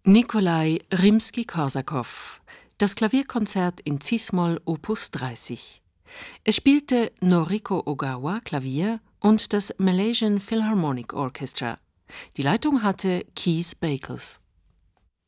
Nikolai Rimski-Korsakow. Das Klavierkonzert in Cis-Moll Opus 30. Es spielte Noriko Ogawa Klavier und das Malaysian Philharmonic Orchestra. Die Leitung hatte Kees Bakels.